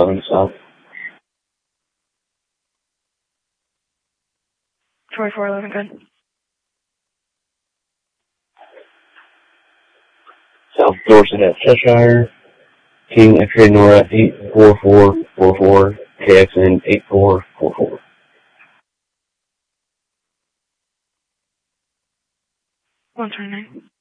2411 South. 2411, good. South Dorset at Cheshire. King X-ray Nora 84444, KXN 8444. 129.